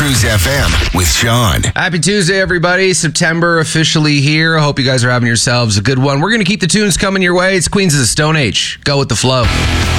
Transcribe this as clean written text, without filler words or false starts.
Cruise FM with Sean. Happy Tuesday, everybody. September officially here. I hope you guys are having yourselves a good one. We're going to keep the tunes coming your way. It's Queens of the Stone Age. Go with the flow.